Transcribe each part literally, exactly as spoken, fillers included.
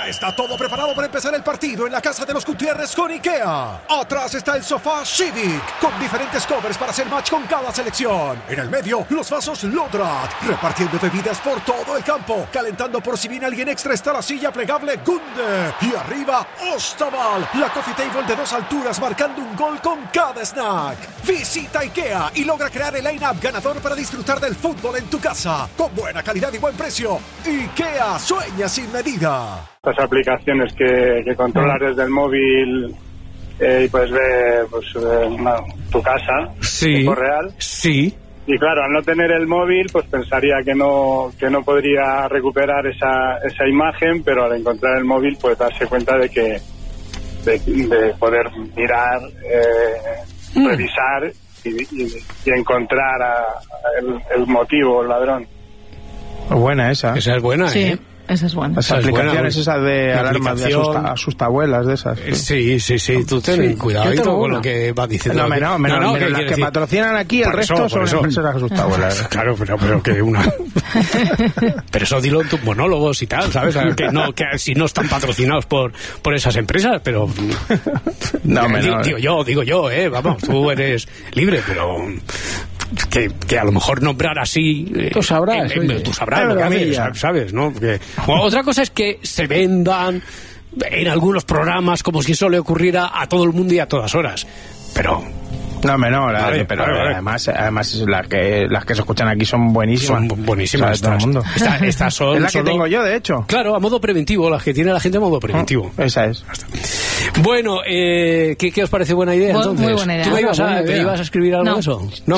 Ya está todo preparado para empezar el partido en la casa de los Gutiérrez con IKEA. Atrás está el sofá Civic, con diferentes covers para hacer match con cada selección. En el medio, los vasos Lodrat, repartiendo bebidas por todo el campo. Calentando por si viene alguien extra está la silla plegable Gunde. Y arriba, Ostaval, la coffee table de dos alturas marcando un gol con cada snack. Visita IKEA y logra crear el line-up ganador para disfrutar del fútbol en tu casa. Con buena calidad y buen precio. IKEA, sueña sin medida. Las aplicaciones que, que controlas desde el móvil eh, y puedes ver pues, eh, una, tu casa sí, en tiempo real. Sí. Y claro, al no tener el móvil, pues pensaría que no que no podría recuperar esa esa imagen, pero al encontrar el móvil, pues darse cuenta de que de, de poder mirar, eh, mm. revisar y, y, y encontrar a, a el, el motivo, el ladrón. Buena esa. Esa es buena, sí. ¿eh? Esa es buena. Las esa aplicaciones es buena, esas de alarmas de asusta, asustabuelas de esas. Sí, sí, sí. Tú ten sí. cuidado con lo que vas diciendo. No, no, no, no, no que, las que decir, patrocinan aquí, el resto eso, son empresas asustabuelas. Claro, pero, pero que una... pero eso dilo en tus monólogos y tal, ¿sabes? Que no, que si no están patrocinados por, por esas empresas, pero... no, me digo, no. digo yo, digo yo, eh, vamos, tú eres libre, pero... Que, que a lo mejor nombrar así eh, tú sabrás, eh, eh, tú sabrás lo que haces, sabes, ¿no? Porque, otra cosa es que se vendan en algunos programas como si eso le ocurriera a todo el mundo y a todas horas, pero no, menor, vale, pero vale, vale. además, además las que las que se escuchan aquí son buenísimas. Son buenísimas, todo el mundo. Esta, estas son es la que solo... tengo yo, de hecho. Claro, a modo preventivo, las que tiene la gente a modo preventivo. Oh, esa es. Bueno, eh, ¿qué, ¿qué os parece buena idea muy, entonces? Muy buena idea. ¿Tú me ibas a, ¿te ibas a escribir algo no. de eso? No.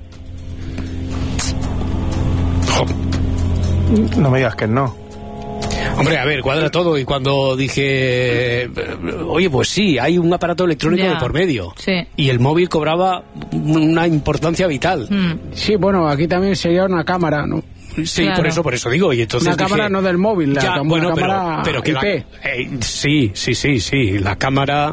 No me digas que no. Hombre, a ver, cuadra todo. Y cuando dije, oye, pues sí, hay un aparato electrónico ya. de por medio. Sí. Y el móvil cobraba una importancia vital. Mm. Sí, bueno, aquí también sería una cámara, ¿no? Sí, claro. por eso, por eso digo. Y entonces una dije, cámara no del móvil, la ya, cam bueno, cámara pero, pero que I P. La, eh, sí, sí, sí, sí. La cámara...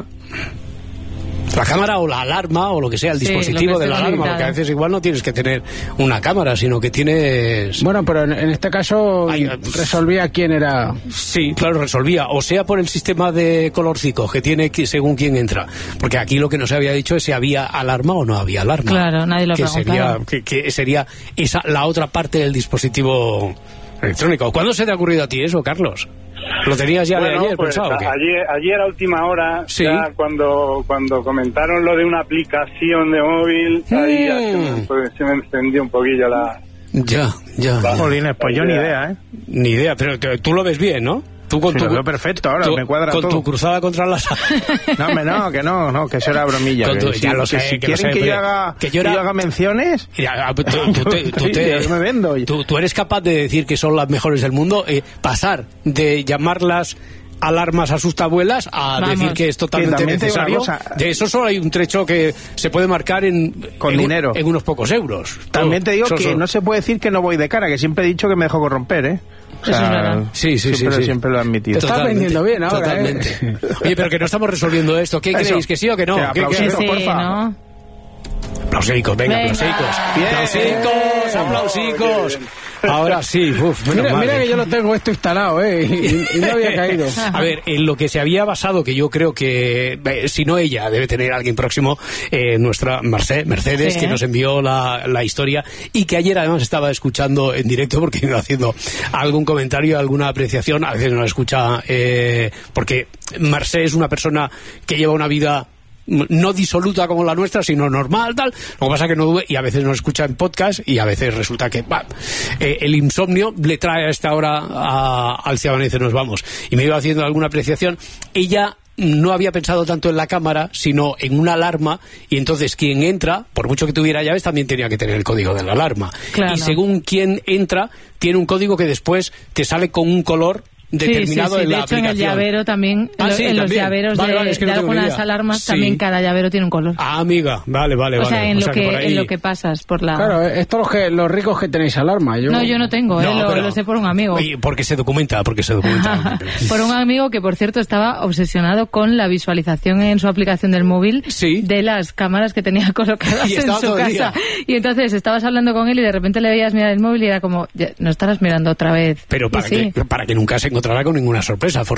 La cámara o la alarma o lo que sea, el sí, dispositivo de la alarma, limitado. porque a veces igual no tienes que tener una cámara, sino que tienes... Bueno, pero en, en este caso Ay, resolvía quién era... Sí, claro, resolvía, o sea por el sistema de colorcicos que tiene que, según quién entra, porque aquí lo que no se había dicho es si había alarma o no había alarma. Claro, nadie lo que preguntaba. sería, que, que sería esa la otra parte del dispositivo electrónico. ¿Cuándo se te ha ocurrido a ti eso, Carlos? ¿Lo tenías ya bueno, de ayer pues, pensado? Ayer, ayer a última hora, sí. ya cuando cuando comentaron lo de una aplicación de móvil, mm. ahí ya se me, pues, se me encendió un poquillo la... Ya, ya. Jolines, pues yo ni idea, ¿eh? Ni idea, pero te, tú lo ves bien, ¿no? Tú con sí, tu, lo veo perfecto ahora, tu, me cuadra con todo. tu cruzada contra las... No, hombre, no, que no, no, que eso era bromilla. Con tu, que ya si, lo sé, que si que lo quieren sé, que, yo haga, que, yo era... que yo haga menciones... Mira, tú, tú, tú, te, tú, te, yo me vendo. Tú, tú eres capaz de decir que son las mejores del mundo, eh, pasar de llamarlas alarmas asustabuelas a Vamos. decir que es totalmente que necesario. cosa, de eso solo hay un trecho que se puede marcar en con en, dinero en unos pocos euros. También Todo, te digo eso, que eso. no se puede decir que no voy de cara, que siempre he dicho que me dejo corromper, ¿eh? O sea, eso es verdad. Sí, sí, siempre, sí, sí. siempre lo he admitido. Te estás vendiendo bien ahora, Totalmente. ¿eh? Oye, pero que no estamos resolviendo esto. ¿Qué Eso. creéis? ¿Que sí o que no? Que ¿Qué, aplausito, qué? Sí, porfa. ¿no? Aplausicos, venga, Venga. aplausicos. Bien. Aplausicos, aplausicos. Ahora sí, uf, menos Mira, mal, mira eh. que yo lo tengo esto instalado, ¿eh? Y, y no había caído. A ver, en lo que se había basado, que yo creo que, eh, si no ella, debe tener alguien próximo, eh, nuestra Merced, Mercedes, Sí. que nos envió la, la historia y que ayer además estaba escuchando en directo porque iba haciendo algún comentario, alguna apreciación, a veces no la escucha, eh, porque Merced es una persona que lleva una vida no disoluta como la nuestra, sino normal, tal. Lo que pasa es que no, y a veces nos escucha en podcast y a veces resulta que bah, eh, el insomnio le trae a esta hora a, al Ciudadano y dice nos vamos. Y me iba haciendo alguna apreciación. Ella no había pensado tanto en la cámara, sino en una alarma, y entonces quien entra, por mucho que tuviera llaves, también tenía que tener el código de la alarma. Claro. Y según quien entra, tiene un código que después te sale con un color determinado sí, sí, sí. en la de hecho, aplicación. en el llavero también, Ah, en, sí, en los también. llaveros Vale, de, vale, es que no de tengo ni algunas idea. alarmas, Sí. también cada llavero tiene un color. Ah, amiga, vale, vale, o vale. sea, en, O lo, sea, que, que por ahí... en lo que pasas por la... Claro, esto los que los ricos que tenéis alarma. Yo... No, yo no tengo, No, eh, lo, pero- lo sé por un amigo. Oye, porque se documenta, porque se documenta. Por un amigo que, por cierto, estaba obsesionado con la visualización en su aplicación del móvil Sí. de las cámaras que tenía colocadas Y en estaba su todo el casa. día. Y entonces estabas hablando con él y de repente le veías mirar el móvil y era como, "Ya, no estarás mirando otra vez". Pero Y para, sí. que, para que nunca se encontrara con ninguna sorpresa.